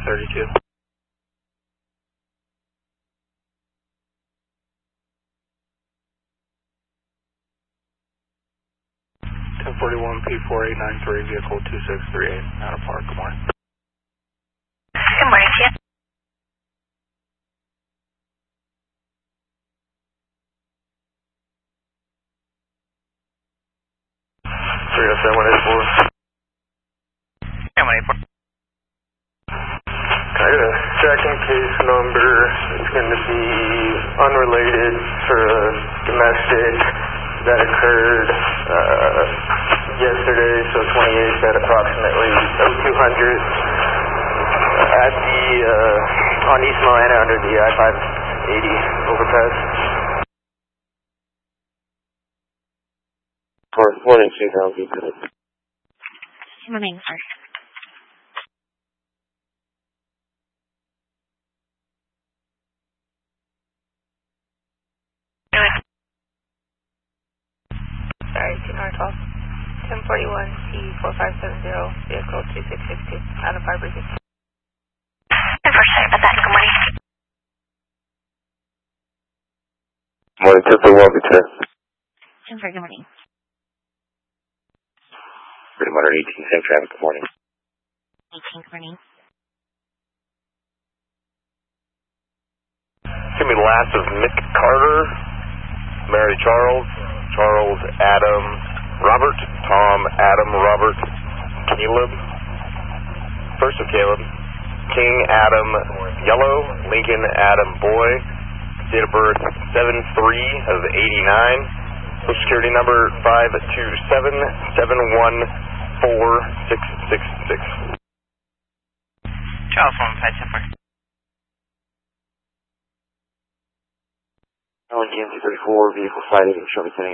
32. 1041 P4893, vehicle 2638, out of park. Good morning. Good morning, Chief. Three oh seven 184. Yeah, 184. Can I get a tracking case number? It's going to be unrelated for a domestic that occurred yesterday, so 28th at approximately 0200 at the on East Milana under the I-580 overpass. Morning, Chief. How are you today? Morning, sir. Sorry, Senior 12. 1041 T4570, vehicle 2662, out of Fire Briefing. Unfortunately about that. Good morning. Morning, 1041 Victor. Good morning. Pretty modern 18, same traffic. Good morning. 18, good morning. Give me the last of Mick Carter, Mary Charles, Charles Adam Robert, Tom Adam Robert, Caleb, first of Caleb, King Adam Yellow, Lincoln Adam Boy, date of birth 7/3 of 89, Social Security number 527-714-666. Charles 154. Alan GMC 34, vehicle sighted in Shelby County.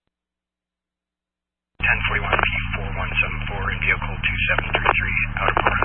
1041 P4174 in vehicle 2733, out of park.